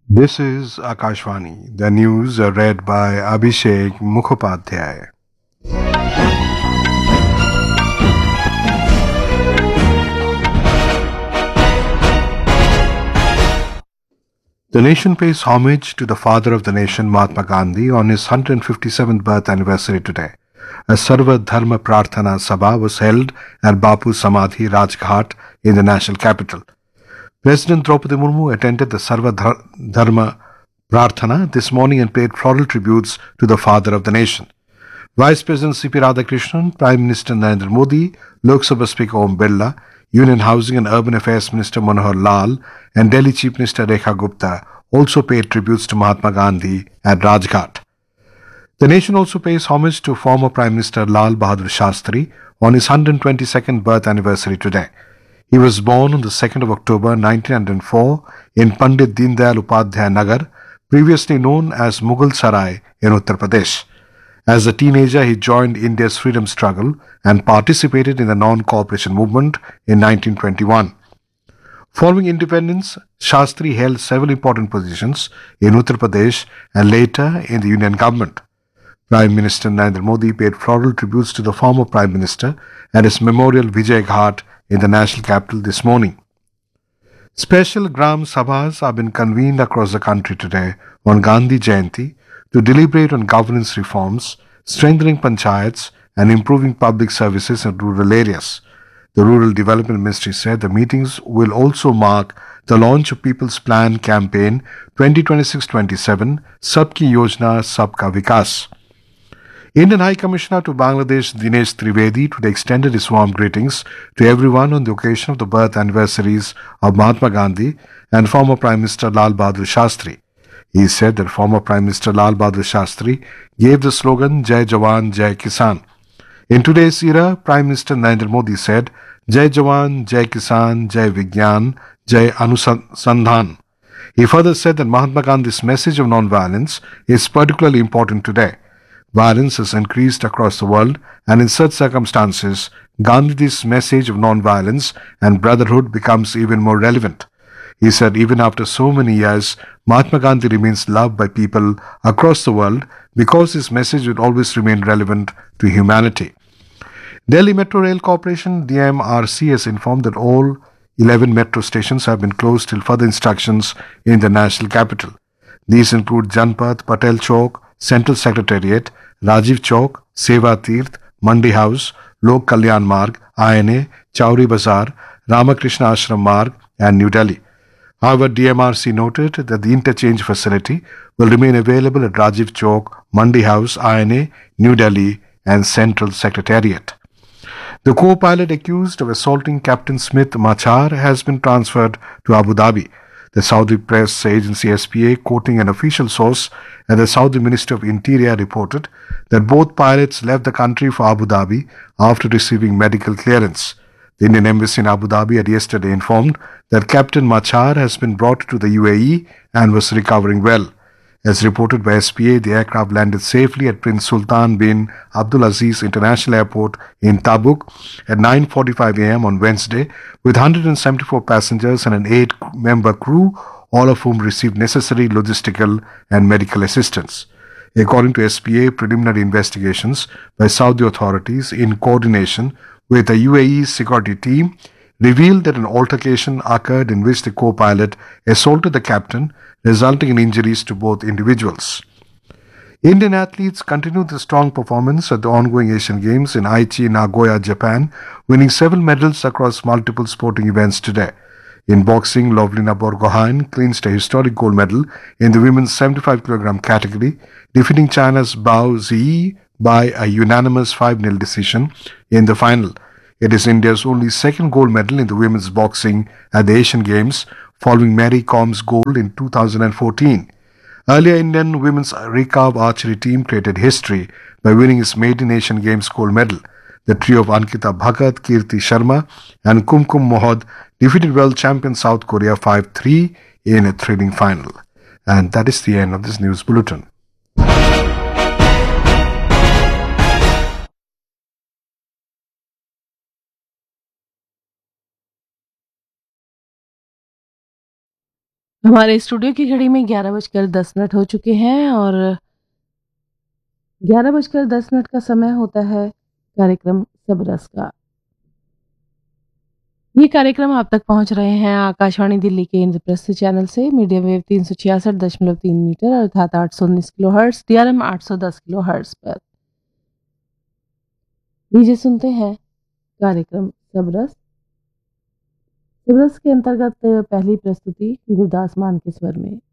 This is Akashvani. The news are read by Abhishek Mukhopadhyay. The nation pays homage to the father of the nation, Mahatma Gandhi, on his 157th birth anniversary today. A Sarva Dharma Prarthana Sabha was held at Bapu Samadhi Rajghat in the national capital. President Draupadi Murmu attended the Sarva Dharma Prarthana this morning and paid floral tributes to the father of the nation. Vice President C.P. Radhakrishnan, Prime Minister Narendra Modi, Lok Sabha Speaker Om Birla, Union Housing and Urban Affairs Minister Manohar Lal, and Delhi Chief Minister Rekha Gupta also paid tributes to Mahatma Gandhi at Rajghat. The nation also pays homage to former Prime Minister Lal Bahadur Shastri on his 122nd birth anniversary today. He was born on the 2nd of October 1904 in Pandit Deendayal Upadhyay Nagar, previously known as Mughal Sarai in Uttar Pradesh. As a teenager, he joined India's freedom struggle and participated in the non-cooperation movement in 1921. Following independence, Shastri held several important positions in Uttar Pradesh and later in the Union government. Prime Minister Narendra Modi paid floral tributes to the former Prime Minister at his memorial Vijay Ghat in the national capital this morning. Special Gram Sabhas have been convened across the country today on Gandhi Jayanti to deliberate on governance reforms, strengthening panchayats, and improving public services in rural areas. The Rural Development Ministry said the meetings will also mark the launch of People's Plan campaign 2026-27, Sabki Yojana Sabka Vikas. Indian High Commissioner to Bangladesh Dinesh Trivedi today extended his warm greetings to everyone on the occasion of the birth anniversaries of Mahatma Gandhi and former Prime Minister Lal Bahadur Shastri. He said that former Prime Minister Lal Bahadur Shastri gave the slogan Jai Jawan, Jai Kisan. In today's era, Prime Minister Narendra Modi said Jai Jawan, Jai Kisan, Jai Vigyan, Jai Anusandhan. He further said that Mahatma Gandhi's message of non-violence is particularly important today. Violence has increased across the world, and in such circumstances, Gandhi's message of non-violence and brotherhood becomes even more relevant. He said even after so many years, Mahatma Gandhi remains loved by people across the world because his message will always remain relevant to humanity. Delhi Metro Rail Corporation DMRC has informed that all 11 metro stations have been closed till further instructions in the national capital. These include Janpath, Patel Chowk, Central Secretariat, Rajiv Chowk, Seva Tirth, Mandi House, Lok Kalyan Marg, INA, Chowri Bazar, Ramakrishna Ashram Marg, and New Delhi. However, DMRC noted that the interchange facility will remain available at Rajiv Chowk, Mandi House, INA, New Delhi, and Central Secretariat. The co-pilot accused of assaulting Captain Smith Machar has been transferred to Abu Dhabi. The Saudi press agency SPA, quoting an official source at the Saudi Ministry of Interior, reported that both pilots left the country for Abu Dhabi after receiving medical clearance. The Indian Embassy in Abu Dhabi had yesterday informed that Captain Machar has been brought to the UAE and was recovering well. As reported by SPA, the aircraft landed safely at Prince Sultan bin Abdulaziz International Airport in Tabuk at 9:45 a.m. on Wednesday with 174 passengers and an 8-member crew, all of whom received necessary logistical and medical assistance. According to SPA, preliminary investigations by Saudi authorities in coordination with the UAE security team revealed that an altercation occurred in which the co-pilot assaulted the captain, resulting in injuries to both individuals. Indian athletes continued their strong performance at the ongoing Asian Games in Aichi, Nagoya, Japan, winning several medals across multiple sporting events today. In boxing, Lovlina Borgohain clinched a historic gold medal in the women's 75 kg category, defeating China's Bao Ziyi by a unanimous 5-0 decision in the final. It is India's only second gold medal in the women's boxing at the Asian Games, following Mary Com's gold in 2014. Earlier, Indian women's recurve archery team created history by winning its maiden Asian Games gold medal. The trio of Ankita Bhagat, Kirti Sharma, and Kumkum Mohod defeated world champion South Korea 5-3 in a thrilling final. And that is the end of this news bulletin. हमारे studio की घड़ी में 11:10 हो चुके हैं और 11:10 का समय होता है कार्यक्रम सब रस का। ये कार्यक्रम आप तक पहुंच रहे हैं आकाशवाणी दिल्ली के इंद्रप्रस्थ चैनल से मीडियम वेव 366.3 मीटर अर्थात 819 kilo hertz DRM 810 kilo hertz पर। लीजिए सुनते हैं कार्यक्रम सब रस। सब रस के अंतर्गत पहली प्रस्तुति गुरदास मान के स्वर में।